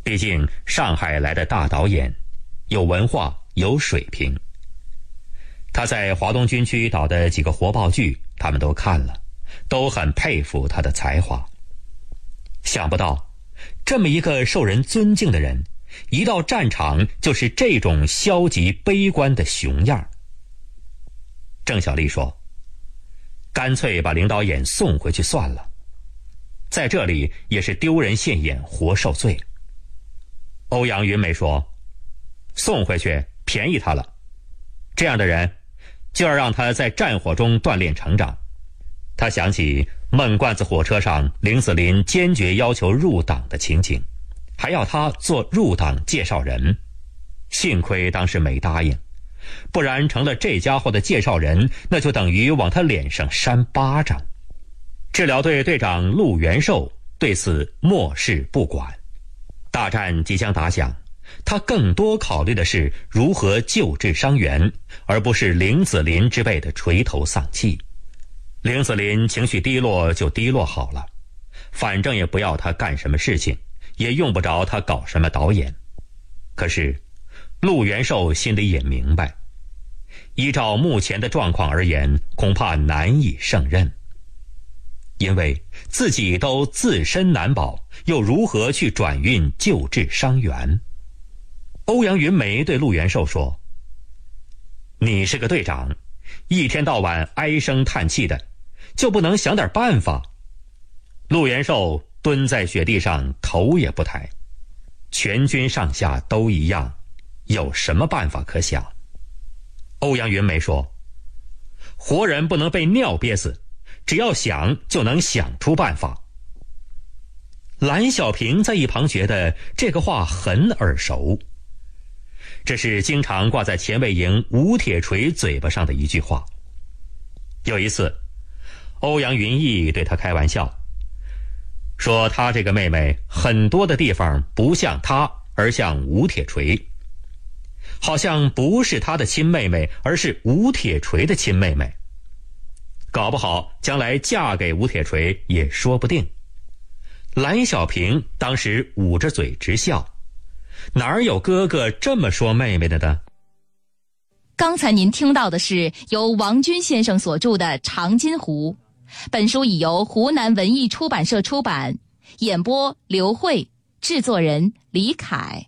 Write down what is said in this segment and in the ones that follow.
毕竟上海来的大导演，有文化有水平。他在华东军区导的几个活报剧他们都看了，都很佩服他的才华。想不到这么一个受人尊敬的人，一到战场就是这种消极悲观的熊样。郑小丽说，干脆把领导眼送回去算了，在这里也是丢人现眼，活受罪。欧阳云梅说，送回去便宜他了，这样的人就要让他在战火中锻炼成长。他想起闷罐子火车上林子霖坚决要求入党的情景，还要他做入党介绍人，幸亏当时没答应，不然成了这家伙的介绍人，那就等于往他脸上扇巴掌。治疗队队长陆元寿对此漠视不管。大战即将打响，他更多考虑的是如何救治伤员，而不是林子霖之辈的垂头丧气。林子霖情绪低落就低落好了，反正也不要他干什么事情，也用不着他搞什么导演。可是陆元寿心里也明白，依照目前的状况而言，恐怕难以胜任。因为自己都自身难保，又如何去转运救治伤员？欧阳云梅对陆元寿说，你是个队长，一天到晚唉声叹气的，就不能想点办法？陆元寿蹲在雪地上，头也不抬。全军上下都一样，有什么办法可想？欧阳云梅说，活人不能被尿憋死，只要想就能想出办法。蓝小平在一旁觉得这个话很耳熟，这是经常挂在前卫营吴铁锤嘴巴上的一句话。有一次，欧阳云逸对他开玩笑，说他这个妹妹很多的地方不像他，而像吴铁锤，好像不是他的亲妹妹，而是吴铁锤的亲妹妹，搞不好将来嫁给吴铁锤也说不定。蓝小平当时捂着嘴直笑，哪儿有哥哥这么说妹妹的呢？ 刚才您听到的是由王军先生所著的《长津湖》，本书已由湖南文艺出版社出版，演播刘慧，制作人李凯。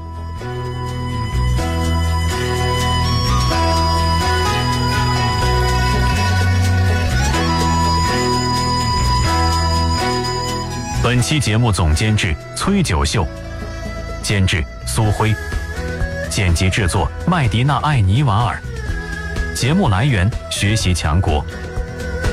本期节目总监制崔九秀，监制苏辉，剪辑制作麦迪娜·艾尼瓦尔。节目来源：学习强国。